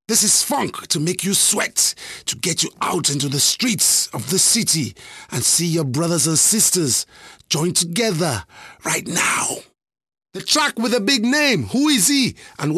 This is funk to make you sweat, to get you out into the streets of the city and see your brothers and sisters join together right now. The track with a big name, who is he and